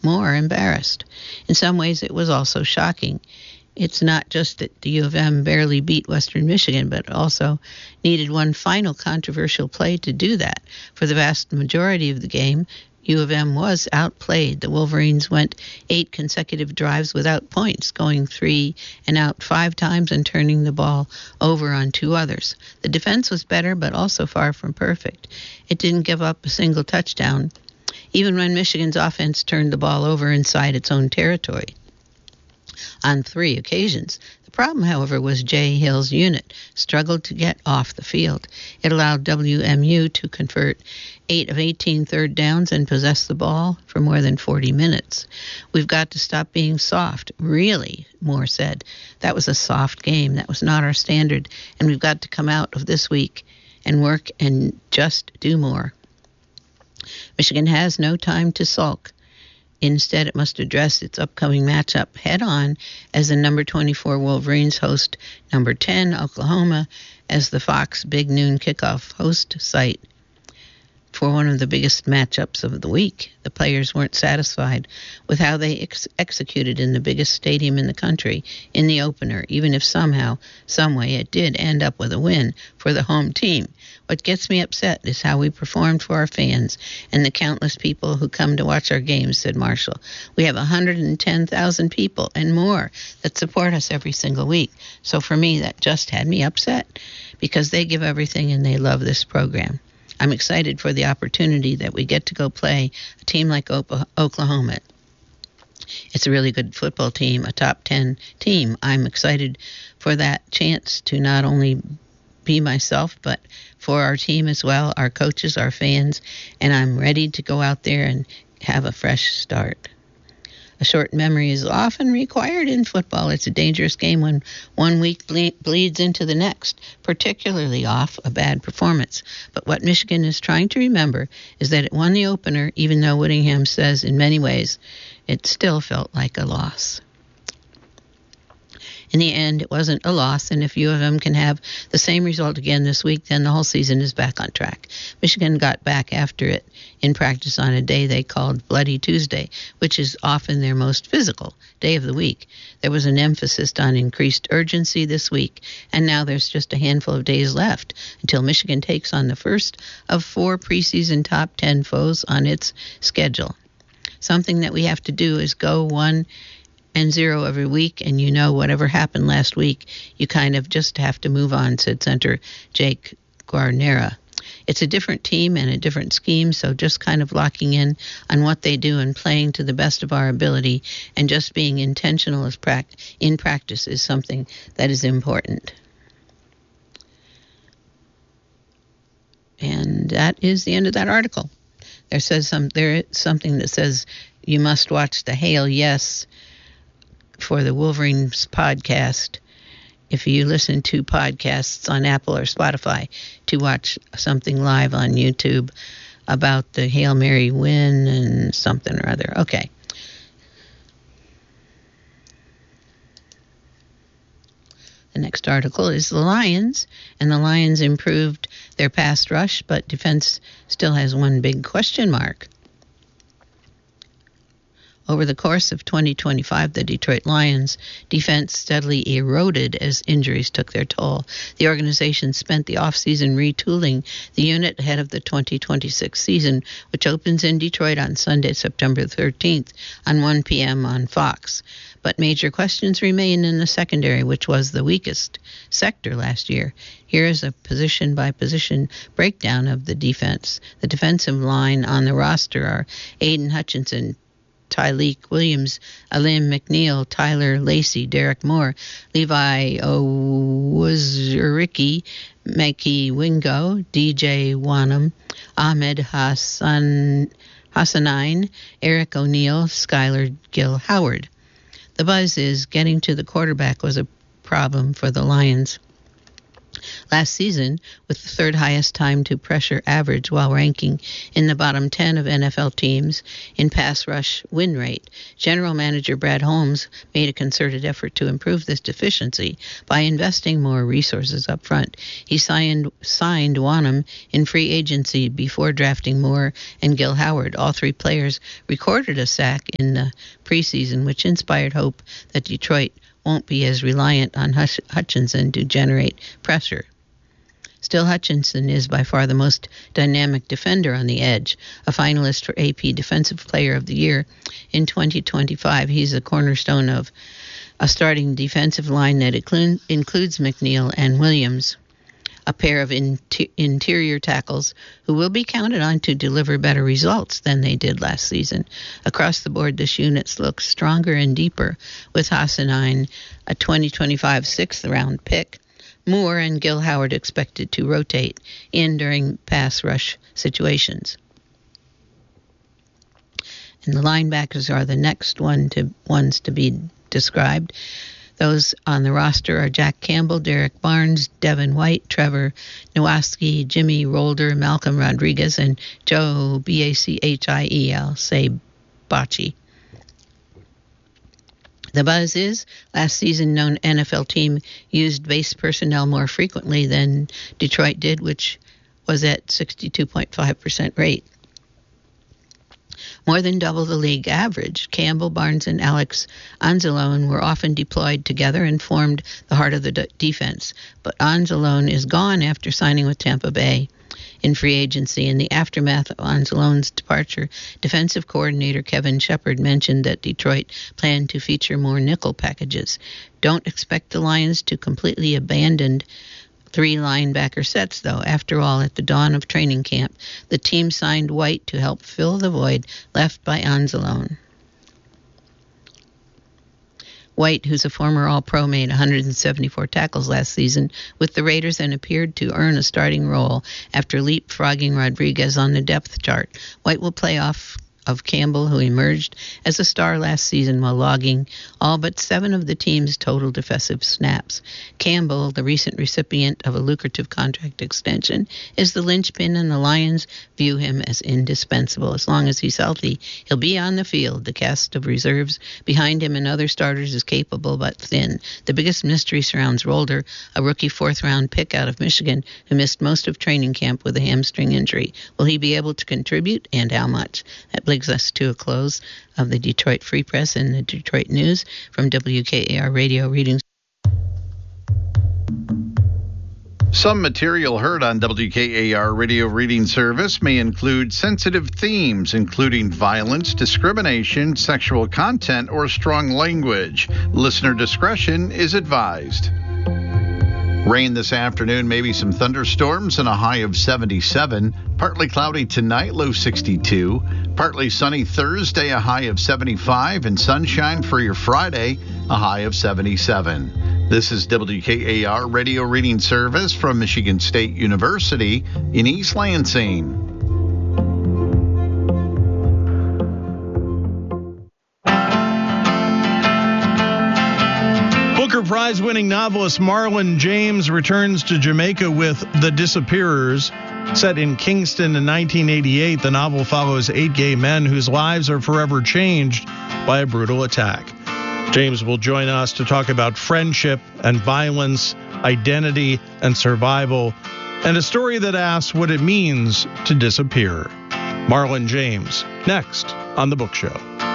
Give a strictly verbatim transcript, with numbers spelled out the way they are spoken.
more embarrassed. In some ways, it was also shocking. It's not just that the U of M barely beat Western Michigan, but also needed one final controversial play to do that. For the vast majority of the game, U of M was outplayed. The Wolverines went eight consecutive drives without points, going three and out five times and turning the ball over on two others. The defense was better, but also far from perfect. It didn't give up a single touchdown, even when Michigan's offense turned the ball over inside its own territory on three occasions. The problem, however, was Jay Hill's unit struggled to get off the field. It allowed W M U to convert eight of eighteen third downs and possess the ball for more than forty minutes. We've got to stop being soft. Really, Moore said. That was a soft game. That was not our standard. And we've got to come out of this week and work and just do more. Michigan has no time to sulk. Instead, it must address its upcoming matchup head-on as the number twenty-four Wolverines host number ten Oklahoma as the Fox Big Noon Kickoff host site for one of the biggest matchups of the week. The players weren't satisfied with how they ex- executed in the biggest stadium in the country in the opener, even if somehow, someway, it did end up with a win for the home team. What gets me upset is how we performed for our fans and the countless people who come to watch our games, said Marshall. We have one hundred ten thousand people and more that support us every single week. So for me, that just had me upset because they give everything and they love this program. I'm excited for the opportunity that we get to go play a team like Oklahoma. It's a really good football team, a top ten team. I'm excited for that chance to not only be myself, but for our team as well, our coaches, our fans, and I'm ready to go out there and have a fresh start. A short memory is often required in football. It's a dangerous game when one week ble- bleeds into the next, particularly off a bad performance. But what Michigan is trying to remember is that it won the opener, even though Whittingham says in many ways it still felt like a loss. In the end, it wasn't a loss, and if U of M can have the same result again this week, then the whole season is back on track. Michigan got back after it in practice on a day they called Bloody Tuesday, which is often their most physical day of the week. There was an emphasis on increased urgency this week, and now there's just a handful of days left until Michigan takes on the first of four preseason top ten foes on its schedule. Something that we have to do is go one and zero every week, and you know whatever happened last week, you kind of just have to move on, said center Jake Guarnera. It's a different team and a different scheme, so just kind of locking in on what they do and playing to the best of our ability and just being intentional as prac- in practice is something that is important. And that is the end of that article. There says some there is something that says you must watch the Hail Yes for the Wolverines podcast if you listen to podcasts on Apple or Spotify to watch something live on YouTube about the Hail Mary win and something or other. Okay. The next article is the Lions, and the Lions improved their pass rush, but defense still has one big question mark. Over the course of twenty twenty-five, the Detroit Lions defense steadily eroded as injuries took their toll. The organization spent the offseason retooling the unit ahead of the twenty twenty-six season, which opens in Detroit on Sunday, September thirteenth, on one p.m. on Fox. But major questions remain in the secondary, which was the weakest sector last year. Here is a position-by-position breakdown of the defense. The defensive line on the roster are Aiden Hutchinson, Tyleek Williams, Alim McNeil, Tyler Lacey, Derek Moore, Levi Owuzuriki, Mekhi Wingo, D J Wanham, Ahmed Hassan, Hassanine, Eric O'Neill, Skylar Gill Howard. The buzz is getting to the quarterback was a problem for the Lions. Last season, with the third highest time to pressure average while ranking in the bottom ten of N F L teams in pass rush win rate, General Manager Brad Holmes made a concerted effort to improve this deficiency by investing more resources up front. He signed, signed Wanham in free agency before drafting Moore and Gil Howard. All three players recorded a sack in the preseason, which inspired hope that Detroit won't be as reliant on Hutch- Hutchinson to generate pressure. Still, Hutchinson is by far the most dynamic defender on the edge. A finalist for A P Defensive Player of the Year in twenty twenty-five, he's a cornerstone of a starting defensive line that include, includes McNeil and Williams, a pair of inter- interior tackles who will be counted on to deliver better results than they did last season. Across the board, this unit looks stronger and deeper, with Hassanine, a twenty twenty-five sixth-round pick, Moore and Gil Howard expected to rotate in during pass rush situations. And the linebackers are the next one to ones to be described. Those on the roster are Jack Campbell, Derek Barnes, Devin White, Trevor Nowaski, Jimmy Rolder, Malcolm Rodriguez, and Joe B A C H I E, I'll say Bocci. The buzz is, last season known N F L team used base personnel more frequently than Detroit did, which was at sixty-two point five percent rate. More than double the league average. Campbell, Barnes, and Alex Anzalone were often deployed together and formed the heart of the de- defense. But Anzalone is gone after signing with Tampa Bay in free agency. In the aftermath of Anzalone's departure, defensive coordinator Kevin Shepard mentioned that Detroit planned to feature more nickel packages. Don't expect the Lions to completely abandon three linebacker sets, though. After all, at the dawn of training camp, the team signed White to help fill the void left by Anzalone. White, who's a former All-Pro, made one hundred seventy-four tackles last season with the Raiders and appeared to earn a starting role after leapfrogging Rodriguez on the depth chart. White will play off of Campbell, who emerged as a star last season while logging all but seven of the team's total defensive snaps. Campbell, the recent recipient of a lucrative contract extension, is the linchpin, and the Lions view him as indispensable. As long as he's healthy, he'll be on the field. The cast of reserves behind him and other starters is capable but thin. The biggest mystery surrounds Rolder, a rookie fourth-round pick out of Michigan who missed most of training camp with a hamstring injury. Will he be able to contribute, and how much? That brings us to a close of the Detroit Free Press and the Detroit News from W K A R Radio Reading. Some material heard on W K A R Radio Reading Service may include sensitive themes, including violence, discrimination, sexual content, or strong language. Listener discretion is advised. Rain this afternoon, maybe some thunderstorms, and a high of seventy-seven. Partly cloudy tonight, low sixty-two. Partly sunny Thursday, a high of seventy-five. And sunshine for your Friday, a high of seventy-seven. This is W K A R Radio Reading Service from Michigan State University in East Lansing. Booker Prize-winning novelist Marlon James returns to Jamaica with The Disappearers. Set in Kingston in nineteen eighty-eight, the novel follows eight gay men whose lives are forever changed by a brutal attack. James will join us to talk about friendship and violence, identity and survival, and a story that asks what it means to disappear. Marlon James, next on The Book Show.